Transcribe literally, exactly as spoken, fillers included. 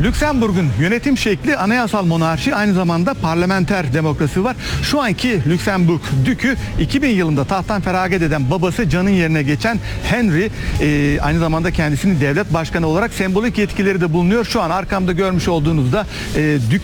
Lüksemburg'un yönetim şekli anayasal monarşi, aynı zamanda parlamenter demokrasi var. Şu anki Lüksemburg Dükü iki bin yılında tahttan feragat eden babası Can'ın yerine geçen Henry, e, aynı zamanda kendisinin devlet başkanı olarak sembolik yetkileri de bulunuyor. Şu an arkamda görmüş olduğunuzda e, Dük